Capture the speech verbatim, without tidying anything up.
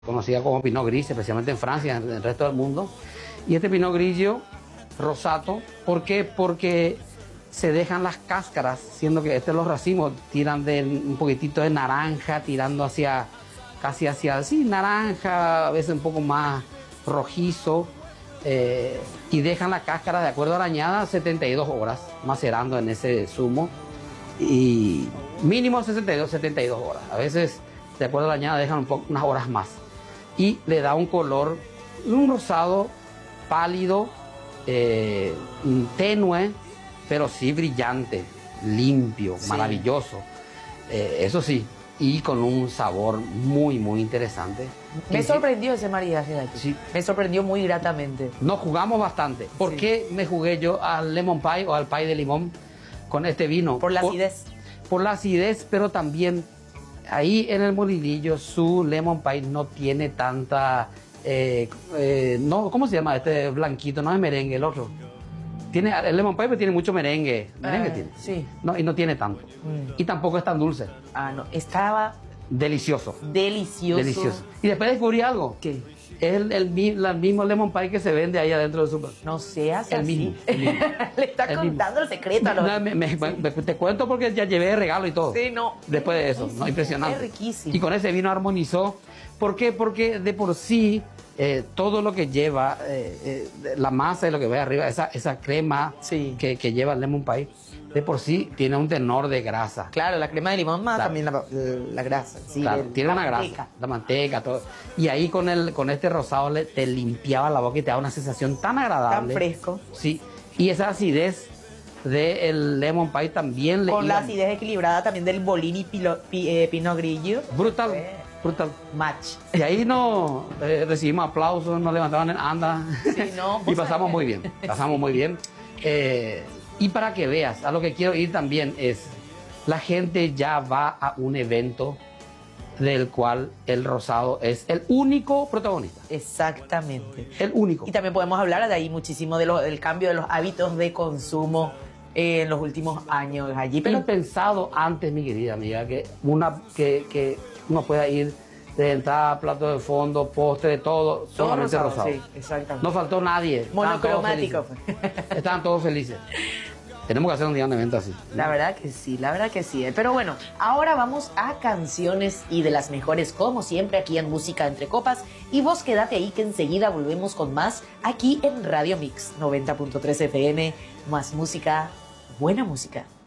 conocida como Pinot Gris, especialmente en Francia, en el resto del mundo. Y este Pinot Grigio rosato, ¿por qué? Porque se dejan las cáscaras, siendo que este los racimos tiran de un poquitito de naranja, tirando hacia, casi hacia, sí, naranja, a veces un poco más rojizo, eh, y dejan la cáscara de acuerdo a la añada setenta y dos horas macerando en ese zumo, y mínimo sesenta y dos, setenta y dos horas, a veces de acuerdo a la añada dejan un poco, unas horas más, y le da un color, un rosado pálido, eh, tenue, pero sí brillante, limpio, sí, maravilloso, eh, eso sí, y con un sabor muy, muy interesante. Me sorprendió ese maridaje, Gallo. Sí. Me sorprendió muy gratamente. Nos jugamos bastante. ¿Por sí. qué me jugué yo al lemon pie o al pie de limón con este vino? Por la acidez. Por, por la acidez, pero también ahí en el molinillo su lemon pie no tiene tanta... Eh, eh, no, ¿cómo se llama este blanquito? No es merengue, el otro. Tiene, el lemon pie tiene mucho merengue. Merengue eh, tiene. Sí. No, y no tiene tanto. Mm. Y tampoco es tan dulce. Ah, no. Estaba... Delicioso. Delicioso. Delicioso. Y después descubrí algo. ¿Qué? Es el, el, el, el mismo lemon pie que se vende ahí adentro del súper. No seas el así. Mismo, el mismo. Le está el contando mismo. el secreto a los... No, me, me, sí. me, te cuento porque ya llevé regalo y todo. Sí, no. Después de eso, sí, ¿no? Impresionante. Es riquísimo. Y con ese vino armonizó. ¿Por qué? Porque de por sí eh, todo lo que lleva, eh, eh, la masa y lo que ve arriba, esa, esa crema sí. que, que lleva el lemon pie, de por sí tiene un tenor de grasa. Claro, la crema de limón más, claro, también la, la grasa. Sí, claro, el, tiene la una manteca. grasa, la manteca, todo. Y ahí con, el, con este rosado le, te limpiaba la boca y te daba una sensación tan agradable. Tan fresco. Sí, y esa acidez del lemon pie también le con iba... la acidez equilibrada también del Bolini Pilo, pi, eh, Pinot Grigio. Brutal, eh. brutal. Match. Y ahí no eh, recibimos aplausos, nos levantaban en anda. Sí, no, y pasamos muy bien, pasamos muy bien. Eh, y para que veas, a lo que quiero ir también es, la gente ya va a un evento del cual el rosado es el único protagonista. Exactamente. El único. Y también podemos hablar de ahí muchísimo de lo, del cambio de los hábitos de consumo eh, en los últimos años allí. Pero he pensado antes, mi querida amiga, que, una, que, que uno pueda ir de entrada, plato de fondo, postre, todo, todo solamente rosado. rosado. Sí, exactamente. No faltó nadie. Monocromático. Estaban todos felices. Tenemos que hacer un día de evento así. La verdad que sí, la verdad que sí. Pero bueno, ahora vamos a canciones y de las mejores, como siempre, aquí en Música Entre Copas. Y vos quédate ahí que enseguida volvemos con más aquí en Radio Mix noventa punto tres F M. Más música, buena música.